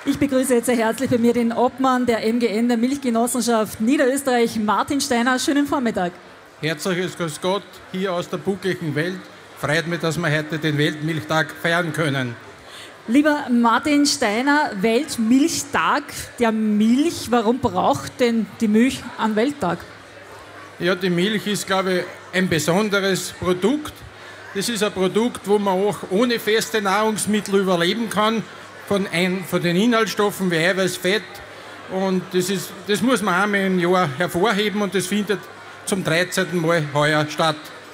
Ich begrüße jetzt sehr herzlich bei mir den Obmann der MGN, der Milchgenossenschaft Niederösterreich, Martin Steiner. Schönen Vormittag. Herzliches Grüß Gott hier aus der buckligen Welt. Freut mich, dass wir heute den Weltmilchtag feiern können. Lieber Martin Steiner, Weltmilchtag der Milch. Warum braucht denn die Milch einen Welttag? Ja, die Milch ist, glaube ich, ein besonderes Produkt. Das ist ein Produkt, wo man auch ohne feste Nahrungsmittel überleben kann, von den Inhaltsstoffen wie Eiweiß, Fett. Und das muss man einmal im Jahr hervorheben und das findet zum 13. Mal heuer statt.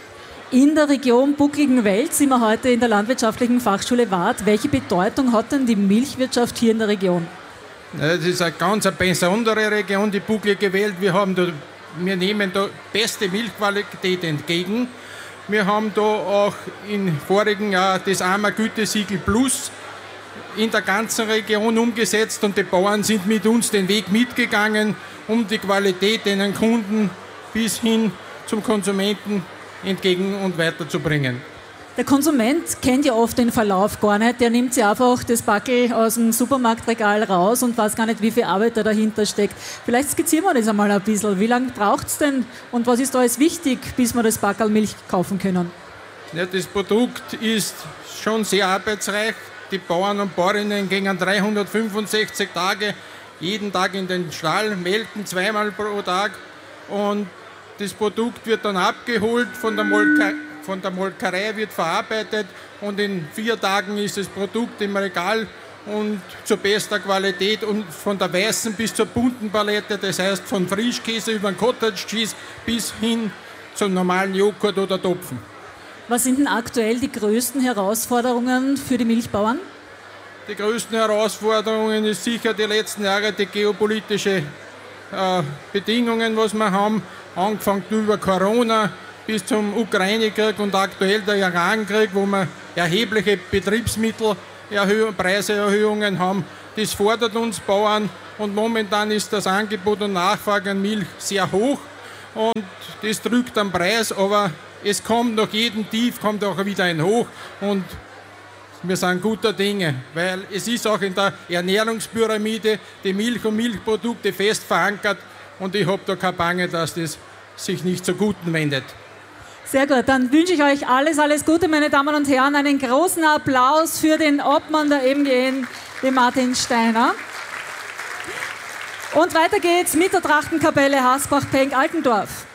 In der Region buckligen Welt sind wir heute in der Landwirtschaftlichen Fachschule Waadt. Welche Bedeutung hat denn die Milchwirtschaft hier in der Region? Ja, das ist eine ganz besondere Region, die bucklige Welt. Wir nehmen da beste Milchqualität entgegen. Wir haben da auch im vorigen Jahr das AMA Gütesiegel Plus in der ganzen Region umgesetzt und die Bauern sind mit uns den Weg mitgegangen, um die Qualität den Kunden bis hin zum Konsumenten entgegen und weiterzubringen. Der Konsument kennt ja oft den Verlauf gar nicht. Der nimmt sich einfach das Backel aus dem Supermarktregal raus und weiß gar nicht, wie viel Arbeit da dahinter steckt. Vielleicht skizzieren wir das einmal ein bisschen. Wie lange braucht es denn und was ist da alles wichtig, bis wir das Backel Milch kaufen können? Ja, das Produkt ist schon sehr arbeitsreich. Die Bauern und Bäuerinnen gehen 365 Tage jeden Tag in den Stall, melken zweimal pro Tag und das Produkt wird dann abgeholt von der Molkerei, wird verarbeitet und in 4 Tagen ist das Produkt im Regal und zu bester Qualität und von der weißen bis zur bunten Palette, das heißt von Frischkäse über den Cottage Cheese bis hin zum normalen Joghurt oder Topfen. Was sind denn aktuell die größten Herausforderungen für die Milchbauern? Die größten Herausforderungen ist sicher die letzten Jahre die geopolitische Bedingungen, was wir haben, angefangen über Corona bis zum Ukraine-Krieg und aktuell der Iran-Krieg, wo wir erhebliche Preiserhöhungen haben. Das fordert uns Bauern und momentan ist das Angebot und Nachfrage an Milch sehr hoch und das drückt am Preis, aber es kommt nach jedem Tief kommt auch wieder ein Hoch und wir sind guter Dinge, weil es ist auch in der Ernährungspyramide die Milch und Milchprodukte fest verankert und ich habe da keine Bange, dass das sich nicht zu Guten wendet. Sehr gut, dann wünsche ich euch alles Gute, meine Damen und Herren. Einen großen Applaus für den Obmann der MGN, den Martin Steiner. Und weiter geht's mit der Trachtenkapelle Hasbach-Penk-Altendorf.